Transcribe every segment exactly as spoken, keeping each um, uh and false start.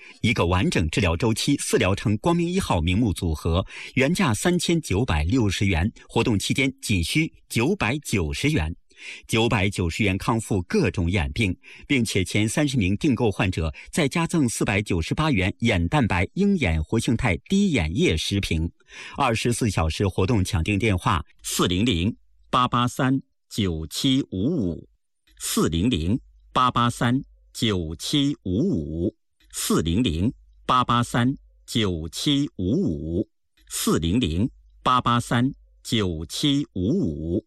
一个完整治疗周期四疗程光明一号明目组合，原价三千九百六十元，活动期间仅需九百九十元。九百九十元康复各种眼病，并且前三十名订购患者再加赠四百九十八元眼蛋白鹰眼活性肽滴眼液十瓶。二十四小时活动抢订电话：四零零八八三九七五五，四零零八八三九七五五，四零零八八三九七五五，四零零八八三九七五五。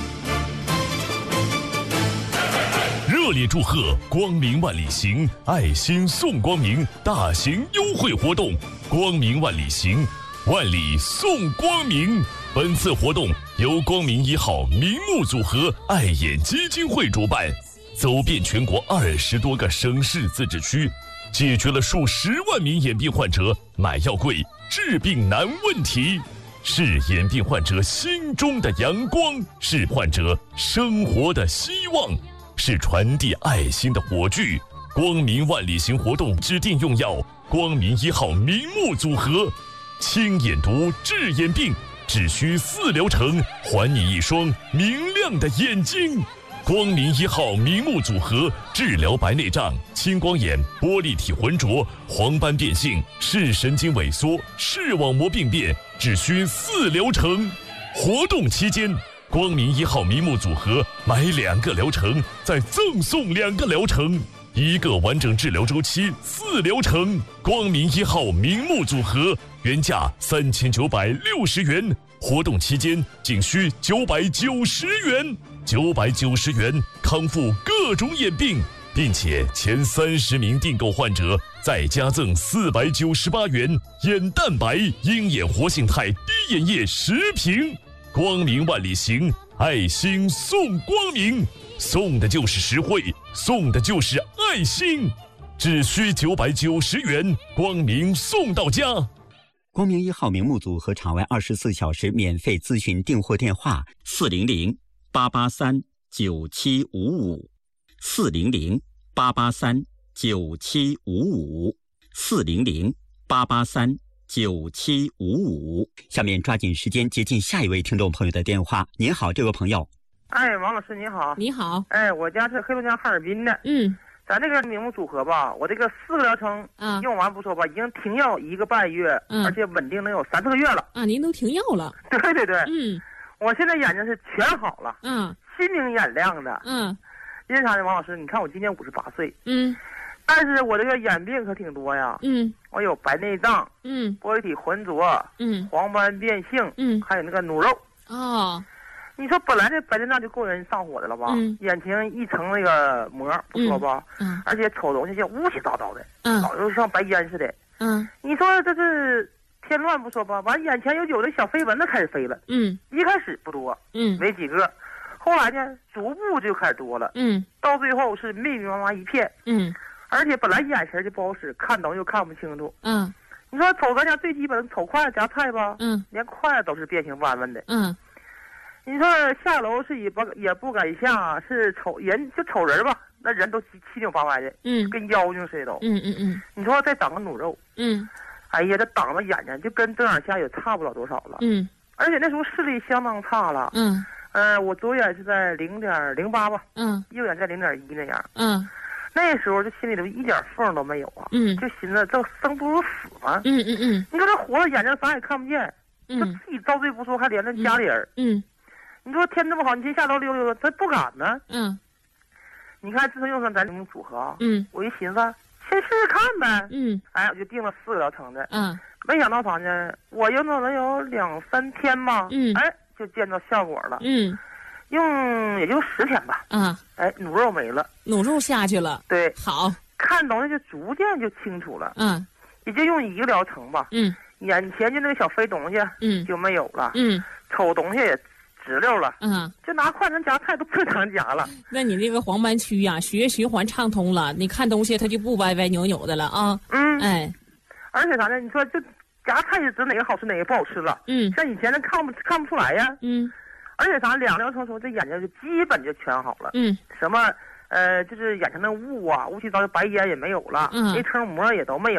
热烈祝贺光明万里行爱心送光明大型优惠活动！光明万里行，万里送光明。本次活动由光明一号明目组合爱眼基金会主办，走遍全国二十多个省市自治区，解决了数十万名眼病患者买药贵、治病难问题，是眼病患者心中的阳光，是患者生活的希望，是传递爱心的火炬。光明万里行活动指定用药光明一号明目组合，清眼毒治眼病，只需四疗程，还你一双明亮的眼睛。光明一号明目组合治疗白内障、青光眼、玻璃体浑浊、黄斑变性、视神经萎缩、视网膜病变，只需四疗程。活动期间，光明一号明目组合买两个疗程再赠送两个疗程，一个完整治疗周期四疗程。光明一号明目组合原价三千九百六十元，活动期间仅需九百九十元。九百九十元康复各种眼病，并且前三十名订购患者再加赠四百九十八元眼蛋白鹰眼活性肽滴眼液十瓶。光明万里行，爱心送光明，送的就是实惠，送的就是爱心，只需九百九十元，光明送到家。 光明一号明目组合场外二十四小时免费咨询订货电话：四零零八八三九七五五，四零零八八三九七五五，四零零八八三九七五五。下面抓紧时间接近下一位听众朋友的电话。您好，这位朋友。 哎，王老师你好。 你好。 哎，我家是黑龙江哈尔滨的。 嗯。 咱这个明目组合吧，我这个四个疗程啊用完不说吧，已经停药一个半月，嗯，而且稳定能有三四个月了。 啊，您都停药了？ 对对对。 嗯。 我现在眼睛是全好了。 嗯。 心明眼亮的。 嗯。 因为啥呢，王老师？你看我今年五十八岁。 嗯。 但是我这个眼病可挺多呀。 嗯。 我有白内障。 嗯。 玻璃体浑浊。 嗯。 黄斑变性。 嗯。 还有那个努肉。 哦。 你说本来这白内障就够人上火的了吧？ 嗯。 眼前一层那个膜不说吧。 嗯。 而且瞅东西像乌七糟糟的。 嗯。 老就像白烟似的。 嗯。 你说这是添乱不说吧，完眼前有有的小飞蚊子开始飞了。 嗯。 一开始不多。 嗯。 没几个，后来呢，逐步就开始多了。 嗯。 到最后是密密麻麻一片。 嗯。而且本来眼神就不好使，看东西又看不清楚。 嗯。 你说瞅咱家最基本的瞅筷子夹菜吧。 嗯。 连筷子都是变形弯弯的。 嗯。 你说下楼是也不也不敢下，是瞅人就瞅人吧，那人都七七扭八歪的， 嗯， 跟妖精似的都， 嗯嗯嗯。 你说再长个努肉， 嗯， 哎呀，这挡着眼睛就跟正眼瞎也差不了多少了， 嗯， 而且那时候视力相当差了， 嗯， 呃，我左眼是在零点零八吧， 嗯， 右眼在零点一那样， 嗯， 那时候这心里头一点缝都没有啊， 嗯， 就寻思这生不如死嘛， 嗯嗯嗯， 你说这活了眼睛啥也看不见， 嗯， 就自己遭罪不说，还连着家里人， 嗯。 你说天这么好，你先下楼溜溜，他不敢呢。 嗯。 你看，自从用上咱这种组合， 嗯， 我一寻思，先试试看呗。 嗯。 哎，我就定了四个疗程的。 嗯。 没想到啥呢？我用了能有两三天吧。 嗯。 哎，就见到效果了。 嗯。 用也就十天吧。 啊。 哎，努肉没了。 努肉下去了。 对。 好。 看东西就逐渐就清楚了。 嗯。 也就用一个疗程吧。 嗯。 眼前就那个小飞东西， 嗯， 就没有了。 嗯。 瞅东西也直溜了， 嗯， 就拿筷子夹菜都正常夹了。 那你这个黄斑区呀、啊，血液循环畅通了，你看东西它就不歪歪扭扭的了啊。 嗯， 哎， 而且啥呢？你说这夹菜就知哪个好吃哪个不好吃了。 嗯， 像以前那看不看不出来呀。 嗯， 而且啥，两疗程时候这眼睛就基本就全好了。 嗯， 什么呃，就是眼前的雾啊，雾气糟的白烟也没有了，嗯，那层膜也都没有。